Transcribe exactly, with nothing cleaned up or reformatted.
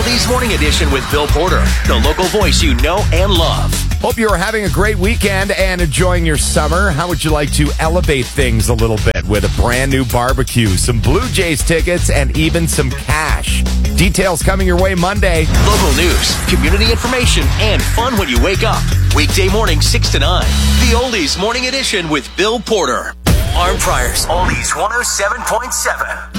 Oldies Morning Edition with Bill Porter, the local voice you know and love. Hope you are having a great weekend and enjoying your summer. How would you like to elevate things a little bit with a brand new barbecue, some Blue Jays tickets, and even some cash? Details coming your way Monday. Local news, community information, and fun when you wake up. Weekday morning, six to nine. The Oldies Morning Edition with Bill Porter. Arm Priors, Oldies one oh seven point seven.